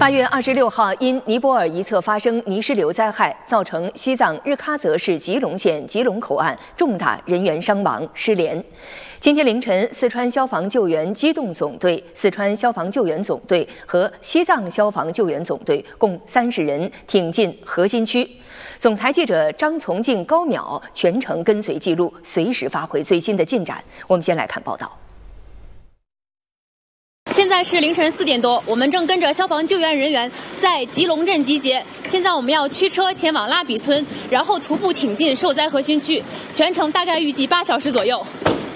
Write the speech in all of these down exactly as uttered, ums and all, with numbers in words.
八月二十六号，因尼泊尔一侧发生泥石流灾害，造成西藏日喀则市吉隆县吉隆口岸重大人员伤亡失联。今天凌晨，四川消防救援机动总队、四川消防救援总队和西藏消防救援总队共三十人挺进核心区。总台记者张从静、高淼全程跟随记录，随时发回最新的进展。我们先来看报道。 现在是凌晨四点多，我们正跟着消防救援人员在吉隆镇集结。现在我们要驱车前往拉比村，然后徒步挺进受灾核心区，全程大概预计八小时左右。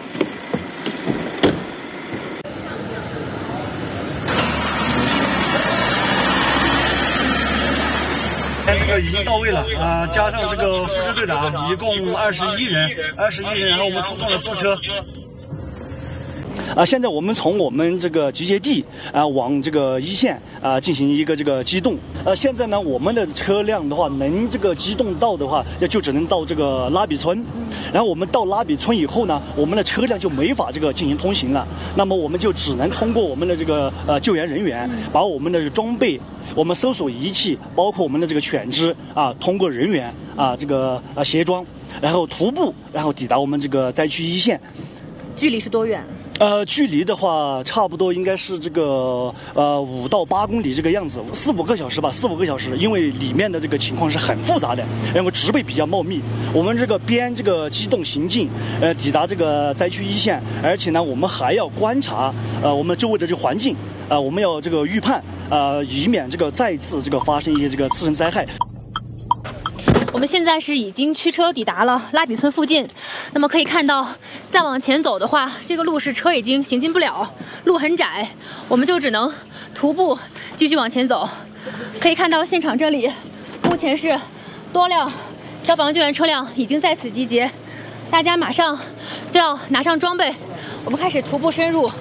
这个已经到位了啊、呃，加上这个副支队长，一共二十一人，二十一人，然后我们出动了四车。 啊，现在我们从我们这个集结地啊往这个一线啊进行一个这个机动。呃，现在呢，我们的车辆的话，能这个机动到的话，就只能到这个拉比村。然后我们到拉比村以后呢，我们的车辆就没法这个进行通行了。那么我们就只能通过我们的这个呃救援人员，把我们的装备、我们搜索仪器，包括我们的这个犬只啊，通过人员啊这个啊协装，然后徒步，然后抵达我们这个灾区一线。 距离是多远？ 呃，距离的话，差不多应该是这个呃五到八公里这个样子，四五个小时吧，四五个小时。因为里面的这个情况是很复杂的，然后植被比较茂密。我们这个边这个机动行进，呃，抵达这个灾区一线，而且呢，我们还要观察呃我们周围的这个环境，呃，我们要这个预判，呃，以免这个再次这个发生一些这个次生灾害。 我们现在是已经驱车抵达了拉比村附近，那么可以看到，再往前走的话，这个路是车已经行进不了，路很窄，我们就只能徒步继续往前走。可以看到现场这里，目前是多辆消防救援车辆已经在此集结，大家马上就要拿上装备，我们开始徒步深入。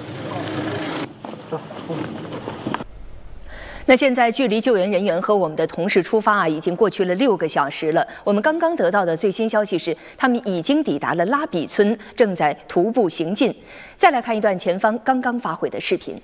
那现在距离救援人员和我们的同事出发啊，已经过去了六个小时了。我们刚刚得到的最新消息是，他们已经抵达了拉比村，正在徒步行进。再来看一段前方刚刚发回的视频。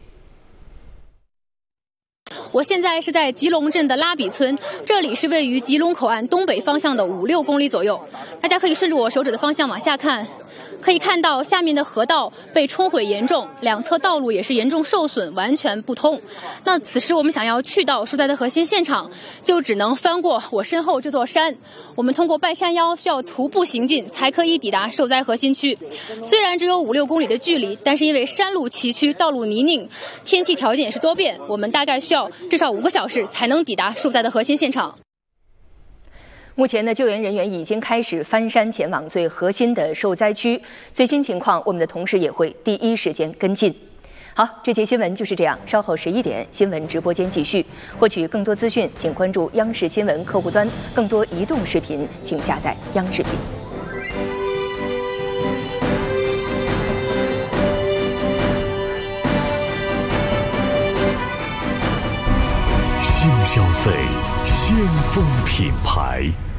我现在是在吉隆镇的拉比村，这里是位于吉隆口岸东北方向的五六公里左右。大家可以顺着我手指的方向往下看，可以看到下面的河道被冲毁严重，两侧道路也是严重受损，完全不通。那此时我们想要去到受灾的核心现场，就只能翻过我身后这座山。我们通过半山腰需要徒步行进，才可以抵达受灾核心区。虽然只有五六公里的距离，但是因为山路崎岖，道路泥泞，天气条件也是多变，我们大概需要至少五个小时才能抵达受灾的核心现场。 目前呢，救援人员已经开始翻山前往最核心的受灾区，最新情况我们的同事也会第一时间跟进。好，这节新闻就是这样，稍后十一点新闻直播间继续。获取更多资讯，请关注央视新闻客户端，更多移动视频请下载央视频。 新消费，先锋品牌。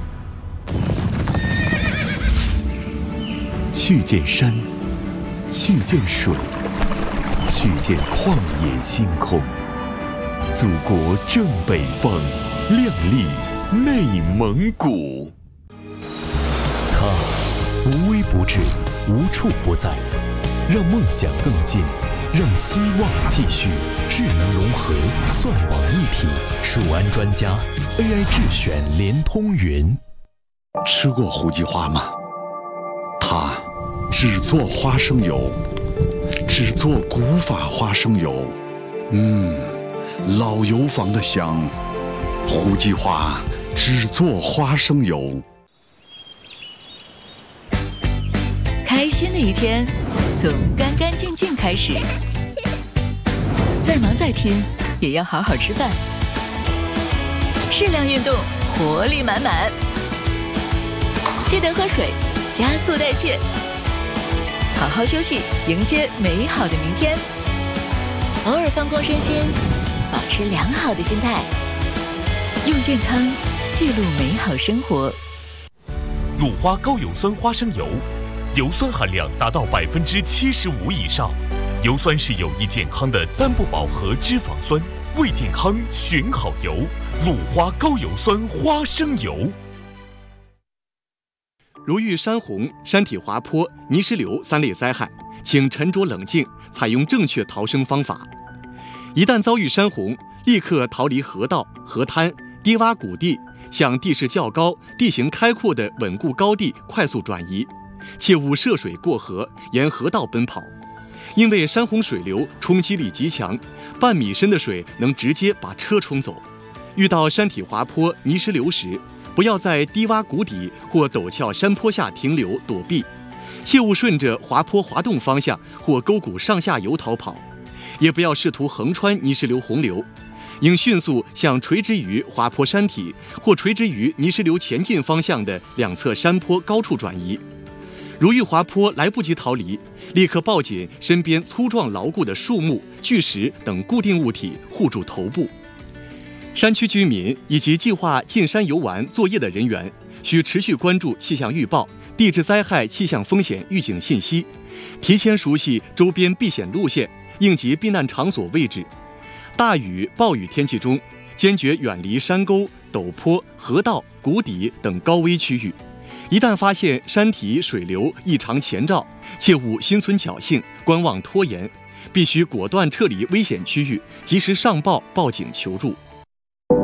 去见山，去见水，去见旷野星空。祖国正北方，亮丽内蒙古。它无微不至，无处不在，让梦想更近，让希望继续。智能融合，算网一体，数安专家 A I 智选联通云。 吃过胡记花吗？它只做花生油，只做古法花生油。嗯，老油坊的香。胡记花只做花生油。 开心的一天，从干干净净开始。再忙再拼，也要好好吃饭。适量运动，活力满满。记得喝水，加速代谢。好好休息，迎接美好的明天。偶尔放空身心，保持良好的心态。用健康记录美好生活。 鲁花高有酸花生油，油酸含量达到百分之七十五以上。油酸是有益健康的单不饱和脂肪酸， 胃健康选好油，鲁花高油酸花生油。 如遇山洪、山体滑坡、泥石流三类灾害，请沉着冷静，采用正确逃生方法。一旦遭遇山洪，立刻逃离河道、河滩、低洼谷地，向地势较高、地形开阔的稳固高地快速转移，切勿涉水过河，沿河道奔跑。因为山洪水流冲击力极强，半米深的水能直接把车冲走。遇到山体滑坡、泥石流时，不要在低洼谷底或陡峭山坡下停留躲避，切勿顺着滑坡滑动方向或沟谷上下游逃跑，也不要试图横穿泥石流洪流，应迅速向垂直于滑坡山体或垂直于泥石流前进方向的两侧山坡高处转移。如遇滑坡来不及逃离，立刻抱紧身边粗壮牢固的树木、巨石等固定物体护住头部。山区居民以及计划进山游玩作业的人员，需持续关注气象预报、地质灾害气象风险预警信息，提前熟悉周边避险路线、应急避难场所位置。大雨、暴雨天气中，坚决远离山沟、陡坡、河道、谷底等高危区域。一旦发现山体水流异常前兆，切勿心存侥幸、观望拖延，必须果断撤离危险区域，及时上报报警求助。